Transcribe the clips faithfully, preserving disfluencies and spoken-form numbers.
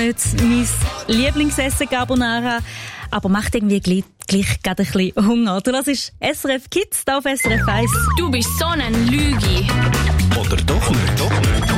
Nicht mein Lieblingsessen Carbonara, aber macht irgendwie gleich, gleich gerade ein bisschen Hunger. Du, das ist S R F Kids, da auf S R F eins. Du bist so ein Lügi. Oder doch nicht, doch nicht.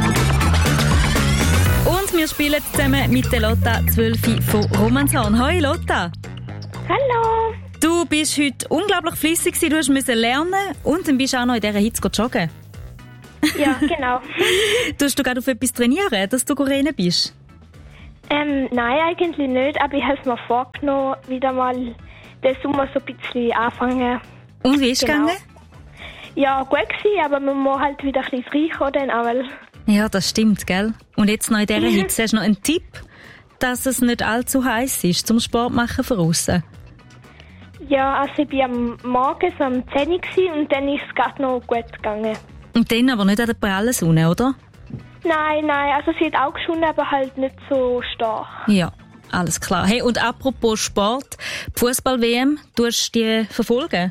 Und wir spielen zusammen mit der Lotta zwölf von Romanshorn. Hoi Lotta. Hallo. Du bist heute unglaublich fleissig gewesen, du hast müssen lernen und dann bist du auch noch in dieser Hitze joggen. Ja, genau. Tust du gerade auf etwas trainieren, dass du rennen bist? Ähm, nein, eigentlich nicht, aber ich habe es mir vorgenommen, wieder mal den Sommer so ein bisschen anfangen. Und wie ist es Genau. gegangen? Ja, gut gewesen, aber man muss halt wieder ein bisschen reinkommen, dann auch, weil... Ja, das stimmt, gell? Und jetzt noch in dieser Hitze, hast du noch einen Tipp, dass es nicht allzu heiß ist zum Sport machen von aussen? Ja, also ich war am Morgen so am zehn Uhr gewesen und dann ist es gerade noch gut gegangen. Und dann aber nicht an der prallen Sonne, oder? Nein, nein, also sie hat auch geschonnen, aber halt nicht so stark. Ja, alles klar. Hey, und apropos Sport, Fußball-W M, tust du die verfolgen?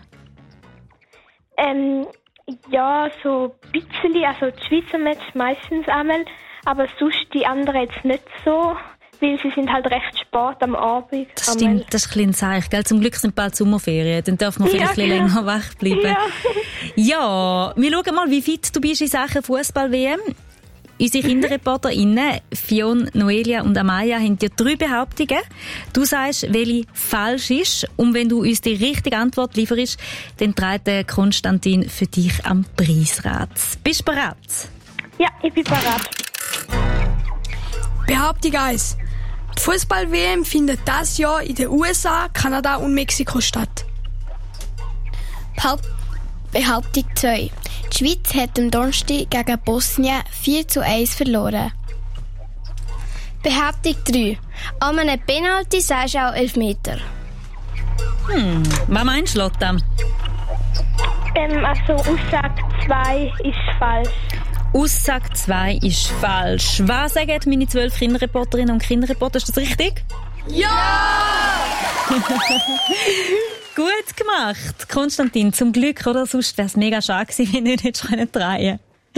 Ähm, ja, so ein bisschen, also die Schweizer Match meistens einmal, aber sonst die anderen jetzt nicht so, weil sie sind halt recht spät am Abend. Das stimmt, das ist ein bisschen Zeichen, gell? Zum Glück sind bald Sommerferien, dann darf man vielleicht Ja, ein bisschen genau. länger wach bleiben. Ja. Ja, wir schauen mal, wie fit du bist in Sachen Fußball-W M. Unsere KinderreporterInnen, Fion, Noelia und Amaya, haben dir drei Behauptungen. Du sagst, welche falsch ist. Und wenn du uns die richtige Antwort lieferst, dann trägt der Konstantin für dich am Preisrad. Bist du bereit? Ja, ich bin bereit. Behauptung eins. Die Fußball-W M findet dieses Jahr in den U S A, Kanada und Mexiko statt. Behaupt- Behauptung zwei. Die Schweiz hat am Donnerstag gegen Bosnien vier zu eins verloren. Behauptung drei. An einem Penalty sagst du auch elf Meter. Hm, was meinst du, Lotta? Ähm, also Aussage zwei ist falsch. Aussage zwei ist falsch. Was sagen meine zwölf Kinderreporterinnen und Kinderreporter? Ist das richtig? Ja! Gut gemacht, Konstantin. Zum Glück, oder? Sonst wäre es mega schade gewesen, wenn du nicht hättest drehen können.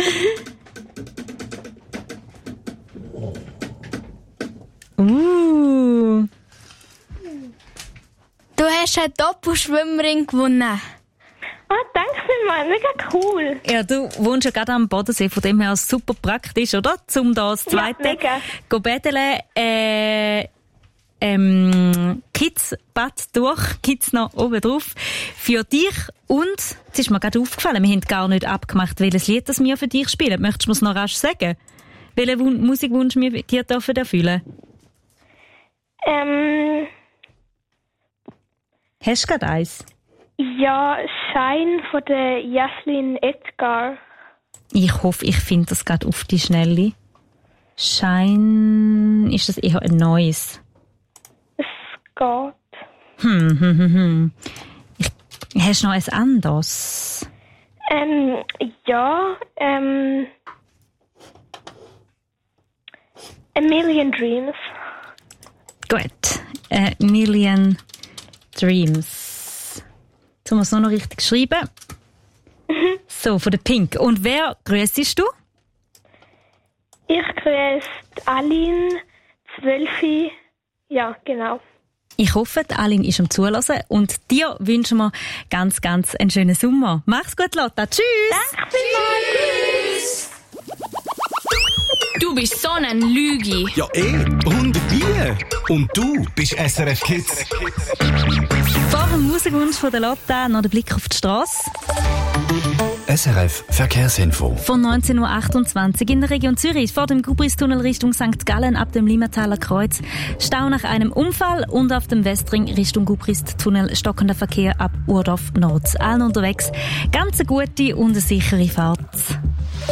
Uh. Du hast einen Doppelschwimmring gewonnen. Ah, danke vielmals, mega cool. Ja, du wohnst ja gerade am Bodensee, von dem her super praktisch, oder? Zum da das zweite Ja, mega. go betteln. Äh, ähm, Kids-Bad durch, gibt's noch oben drauf. Für dich. Und, es ist mir gerade aufgefallen, wir haben gar nicht abgemacht, welches Lied das wir für dich spielen. Möchtest du mir's noch rasch sagen? Welchen Wun- Musikwunsch wir dir dürfen erfüllen? Ähm, Hast du gerade eins? ja, Shine von der Jaslyn Edgar. Ich hoffe, ich finde das gerade auf die Schnelle. Schein, ist das eher ein neues? Es geht. Hm, hm, hm, hm. Ich, hast du noch ein anderes? Ähm, ja, ähm, A Million Dreams. Gut. A Million Dreams. Jetzt haben wir es nur noch richtig geschrieben. So, von der Pink. Und wer grüßest du? Ich grüße Aline, zwölf. Ja, genau. Ich hoffe, die Aline ist am Zuhören und dir wünschen wir ganz, ganz einen schönen Sommer. Mach's gut, Lotta. Tschüss! Danke vielmals. Du bist so ein Lügi. Ja, eh. Und wie? Und du bist S R F Kids. Vor dem Musikwunsch von der Lotta noch der Blick auf die Strasse. S R F Verkehrsinfo. Von neunzehn Uhr achtundzwanzig in der Region Zürich vor dem Gubristunnel Richtung Sankt Gallen ab dem Limmataler Kreuz. Stau nach einem Unfall und auf dem Westring Richtung Gubristunnel stockender Verkehr ab Urdorf Nord. Allen unterwegs. Ganz eine gute und eine sichere Fahrt.